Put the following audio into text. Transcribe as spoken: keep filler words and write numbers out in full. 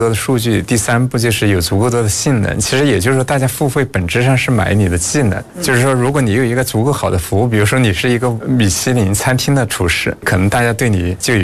多的数据，第三步就是有足够多的性能。其实也就是说，大家付费本质上是买你的技能。就是说，如果你有一个足够好的服务，比如说你是一个米其林餐厅的厨师，可能大家对你就有